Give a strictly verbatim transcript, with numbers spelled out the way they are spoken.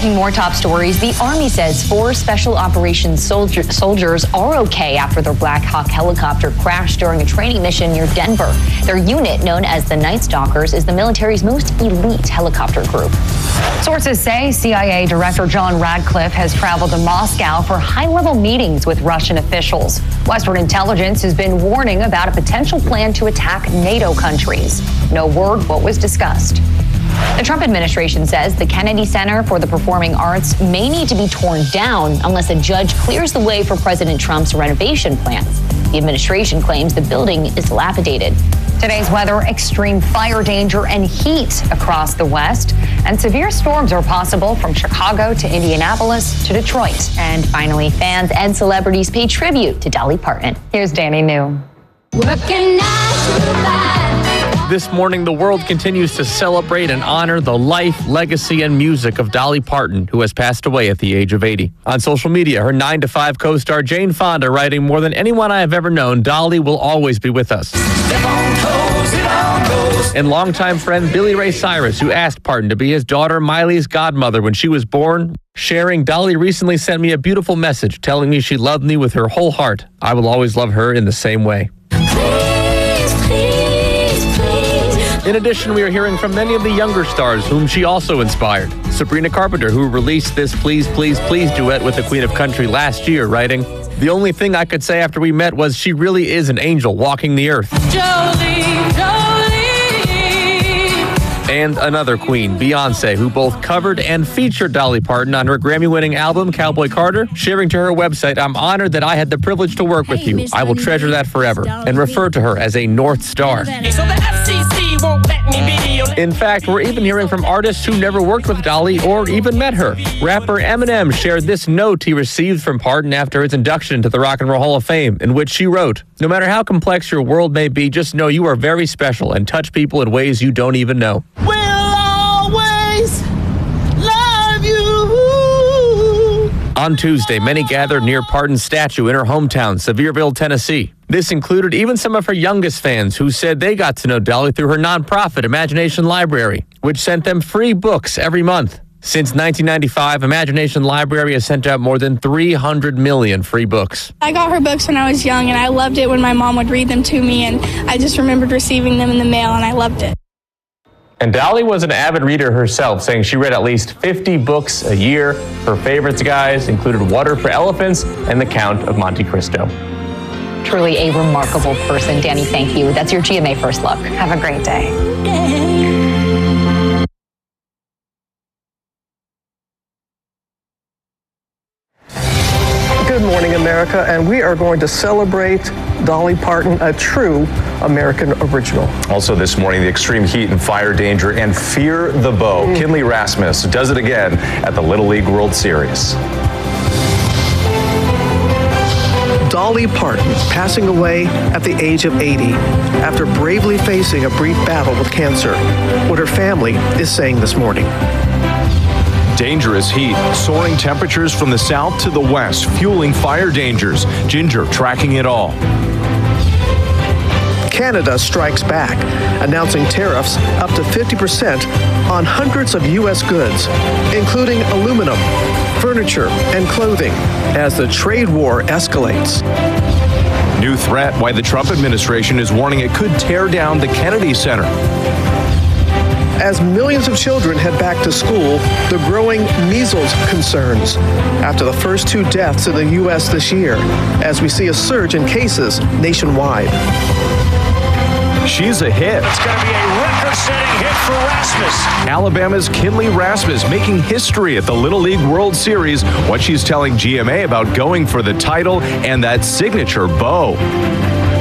Checking more top stories, the Army says four Special Operations soldier, soldiers are okay after their Black Hawk helicopter crashed during a training mission near Denver. Their unit, known as the Night Stalkers, is the military's most elite helicopter group. Sources say C I A Director John Radcliffe has traveled to Moscow for high-level meetings with Russian officials. Western intelligence has been warning about a potential plan to attack NATO countries. No word what was discussed. The Trump administration says the Kennedy Center for the Performing Arts may need to be torn down unless a judge clears the way for President Trump's renovation plans. The administration claims the building is dilapidated. Today's weather: extreme fire danger and heat across the West, and severe storms are possible from Chicago to Indianapolis to Detroit. And finally, fans and celebrities pay tribute to Dolly Parton. Here's Danny New. Working nine to five. This morning, the world continues to celebrate and honor the life, legacy, and music of Dolly Parton, who has passed away at the age of eighty. On social media, her nine to five co-star Jane Fonda writing, "More than anyone I have ever known, Dolly will always be with us." Step on toes, it all goes. And longtime friend Billy Ray Cyrus, who asked Parton to be his daughter Miley's godmother when she was born, sharing, "Dolly recently sent me a beautiful message telling me she loved me with her whole heart. I will always love her in the same way." In addition, we are hearing from many of the younger stars whom she also inspired. Sabrina Carpenter, who released this Please, Please, Please duet with the Queen of Country last year, writing, "The only thing I could say after we met was she really is an angel walking the earth." Jolene, Jolene. And another queen, Beyonce, who both covered and featured Dolly Parton on her Grammy-winning album, Cowboy Carter, sharing to her website, "I'm honored that I had the privilege to work with you. I will treasure that forever," and refer to her as a North Star. So the F C C won't let me be your... In fact, we're even hearing from artists who never worked with Dolly or even met her. Rapper Eminem shared this note he received from Parton after his induction into the Rock and Roll Hall of Fame, in which she wrote, "No matter how complex your world may be, just know you are very special and touch people in ways you don't even know." We'll always love you. On Tuesday, many gathered near Parton's statue in her hometown, Sevierville, Tennessee. This included even some of her youngest fans who said they got to know Dolly through her nonprofit, Imagination Library, which sent them free books every month. Since nineteen ninety-five, Imagination Library has sent out more than three hundred million free books. I got her books when I was young, and I loved it when my mom would read them to me, and I just remembered receiving them in the mail, and I loved it. And Dolly was an avid reader herself, saying she read at least fifty books a year. Her favorites, guys, included Water for Elephants and The Count of Monte Cristo. Truly a remarkable person. Danny, thank you. That's your G M A First Look. Have a great day. Good morning, America, and we are going to celebrate Dolly Parton, a true American original. Also this morning, the extreme heat and fire danger and Fear the Bow. Mm. Kinley Rasmus does it again at the Little League World Series. Dolly Parton passing away at the age of eighty after bravely facing a brief battle with cancer. What her family is saying this morning. Dangerous heat, soaring temperatures from the south to the west, fueling fire dangers. Ginger tracking it all. Canada strikes back, announcing tariffs up to fifty percent on hundreds of U S goods, including aluminum, furniture, and clothing, as the trade war escalates. New threat: why the Trump administration is warning it could tear down the Kennedy Center. As millions of children head back to school, the growing measles concerns after the first two deaths in the U S this year, as we see a surge in cases nationwide. She's a hit. It's going to be a record-setting hit for Rasmus. Alabama's Kinley Rasmus making history at the Little League World Series. What she's telling G M A about going for the title and that signature bow.